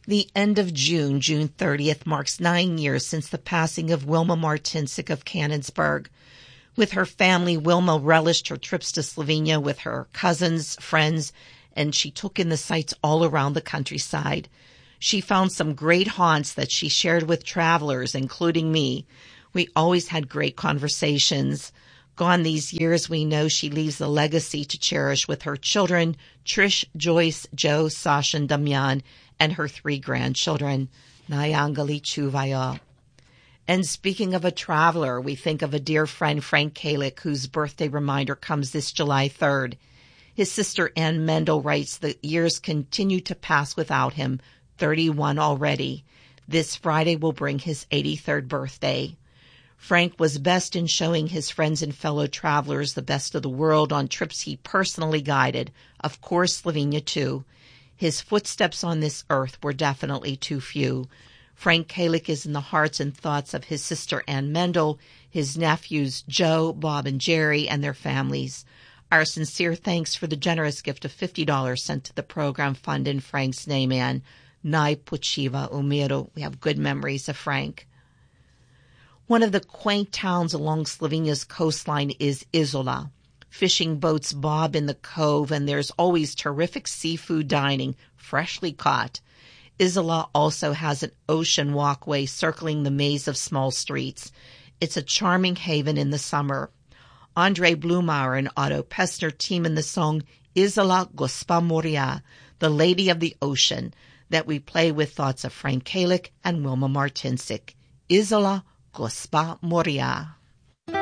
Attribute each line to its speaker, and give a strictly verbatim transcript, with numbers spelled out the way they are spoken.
Speaker 1: The end of June, June thirtieth, marks nine years since the passing of Wilma Martinsik of Canonsburg. With her family, Wilma relished her trips to Slovenia with her cousins, friends, and she took in the sights all around the countryside. She found some great haunts that she shared with travelers, including me. We always had great conversations. Gone these years, we know she leaves a legacy to cherish with her children, Trish, Joyce, Joe, Sasha, and Damian, and her three grandchildren. Nyangali Chuvaya. And speaking of a traveler, we think of a dear friend, Frank Kalik, whose birthday reminder comes this July third. His sister Ann Mendel writes that years continue to pass without him, thirty-one already. This Friday will bring his eighty-third birthday. Frank was best in showing his friends and fellow travelers the best of the world on trips he personally guided, of course Slovenia too. His footsteps on this earth were definitely too few. Frank Kalik is in the hearts and thoughts of his sister Ann Mendel, his nephews Joe, Bob, and Jerry, and their families. Our sincere thanks for the generous gift of fifty dollars sent to the program fund in Frank's name, Ann. Nai Puchiva Umiru. We have good memories of Frank. One of the quaint towns along Slovenia's coastline is Izola. Fishing boats bob in the cove, and there's always terrific seafood dining, freshly caught. Izola also has an ocean walkway circling the maze of small streets. It's a charming haven in the summer. Andre Blumauer and Otto Pestner team in the song Izola Gospa Moria, the Lady of the Ocean, that we play with thoughts of Frank Kalik and Wilma Martinsik. Izola Gospa Moria.